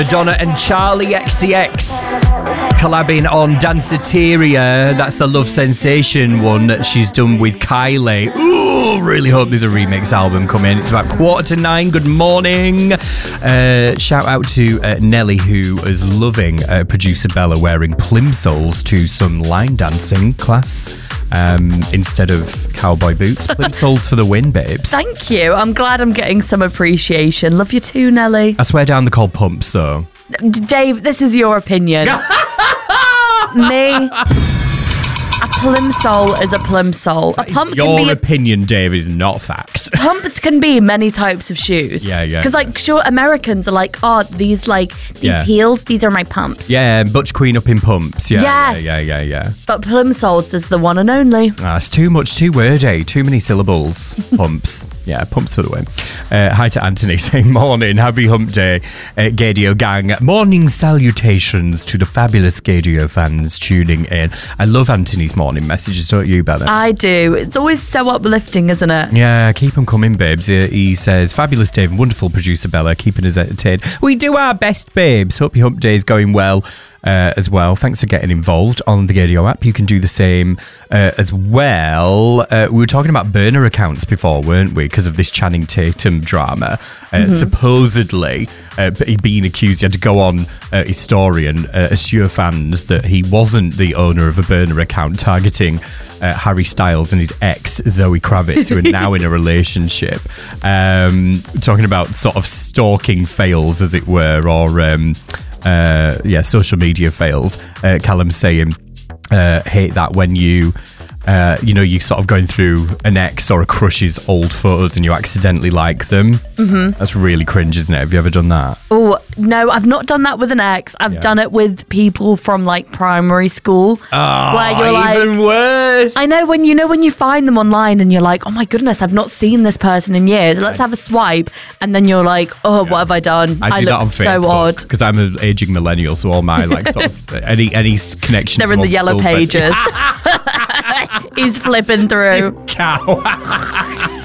Madonna and Charlie XCX collabing on Danceteria. That's the Love Sensation one that she's done with Kylie. Ooh, really hope there's a remix album coming. It's about 8:45. Good morning. Shout out to Nelly, who is loving producer Bella wearing plimsolls to some line dancing class. Instead of cowboy boots. Plimsolls for the win, babes. Thank you. I'm glad I'm getting some appreciation. Love you too, Nelly. I swear down they're called pumps, though. Dave, this is your opinion. Me, a plimsoll is a plimsoll. A pump Your can be opinion, Dave, is not fact. Pumps can be many types of shoes. Yeah. Because, sure, Americans are like, oh, these heels, these are my pumps. Yeah, Butch Queen up in pumps. Yeah, Yes. yeah. But plimsolls is the one and only. It's too wordy, too many syllables. Pumps. Yeah, pumps for the win. Hi to Anthony saying, morning, happy hump day, Gadio gang. Morning salutations to the fabulous Gadio fans tuning in. I love Anthony's morning messages, don't you, Bella? I do. It's always so uplifting, isn't it? Yeah, keep them coming, babes. He says, fabulous Dave, wonderful producer Bella, keeping us entertained. We do our best, babes. Hope your hump day is going well as well. Thanks for getting involved on the Gadio app. You can do the same as well. We were talking about burner accounts before, weren't we? Because of this Channing Tatum drama. Supposedly, being accused, he had to go on his story and assure fans that he wasn't the owner of a burner account targeting Harry Styles and his ex Zoe Kravitz, who are now in a relationship. Talking about sort of stalking fails, as it were, or social media fails. Callum saying, hate that when you sort of going through an ex or a crush's old photos and you accidentally like them. That's really cringe, isn't it? Have you ever done that? Oh, no, I've not done that with an ex. I've done it with people from primary school. Oh, where you're even worse. I know when you find them online and you're like, oh my goodness, I've not seen this person in years. Let's have a swipe. And then you're like, oh, what have I done? I do look that on so Facebook, odd. because I'm an aging millennial, so all my sort of any connection. They're in the yellow pages. He's flipping through. Cow.